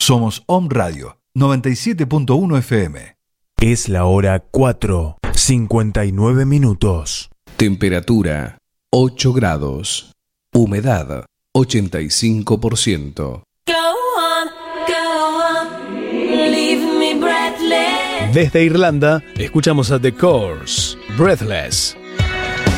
Somos Om Radio 97.1 FM. Es la hora 4:59 minutos. Temperatura 8 grados. Humedad 85%. Desde Irlanda, escuchamos a The Course, Breathless.